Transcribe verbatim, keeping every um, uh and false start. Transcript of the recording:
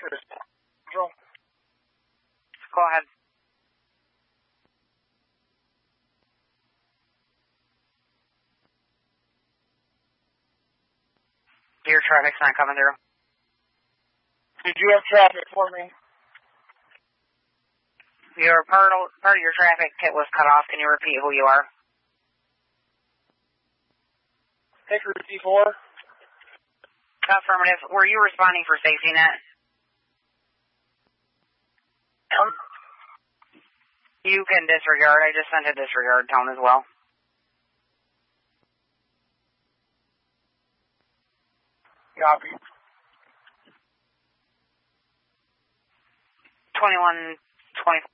Control. Go ahead. Your traffic's not coming through. Did you have traffic for me? Your part of, part of your traffic kit was cut off. Can you repeat who you are? Hickory C four. Affirmative. Were you responding for safety net? Um, you can disregard. I just sent a disregard tone as well. Copy. twenty-one twenty-four.